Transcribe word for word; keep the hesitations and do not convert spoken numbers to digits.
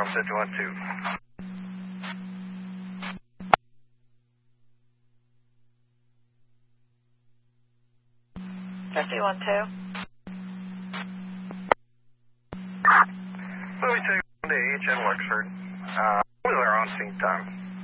Tom fifty one two. fifty one two. Louis two, one to H in Wexford. Uh, what was our on-scene time?